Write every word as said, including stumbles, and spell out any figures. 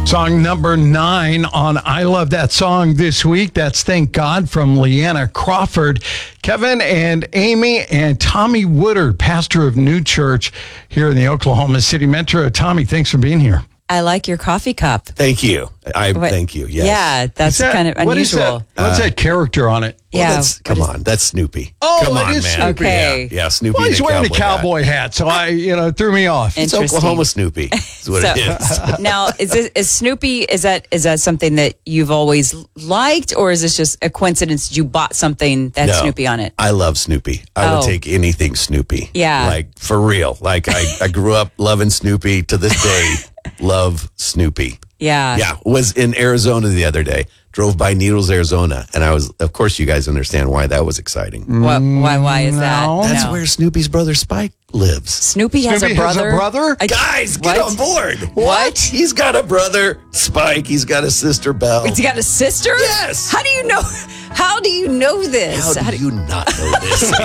Song number nine on I Love That Song this week. That's Thank God from Leanna Crawford. Kevin and Amy and Tommy Woodard, pastor of New Church here in the Oklahoma City Metro. Tommy, thanks for being here. I like your coffee cup. Thank you. I What- thank you. Yes. Yeah, that's That- kind of what is unusual. that? What's that character on it? Well, Yeah. that's, come on. That's Snoopy. Oh, come it on, is man. Snoopy. Okay. Yeah, yeah Snoopy. Well, in he's a wearing a cowboy hat. cowboy hat, so I, you know, it threw me off. It's Interesting. Oklahoma Snoopy. Is what So- it is. Now, is this, is Snoopy? Is that is that something that you've always liked, or is this just a coincidence? You bought something that has No, Snoopy on it. I love Snoopy. I Oh. would take anything Snoopy. Yeah. Like, for real. Like, I, I grew up loving Snoopy. To this day, love Snoopy. Yeah. Yeah. Was in Arizona the other day. Drove by Needles, Arizona. And I was, of course, you guys understand why that was exciting. What, why? Why is that? No. That's No. where Snoopy's brother Spike lives. Snoopy has Snoopy a has a brother. brother? I- Guys, get What? on board. What? He's got a brother, Spike. He's got a sister, Belle. He's got a sister. Yes. How do you know? How do you know this? How do do- you not know this?